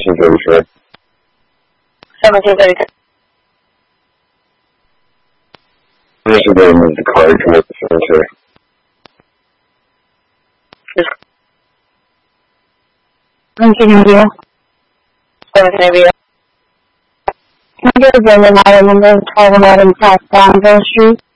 1733. 1733. I'm just going to move the car to the cemetery. India. 7th Navy. Can I get a building item number 1211 South Danville Street?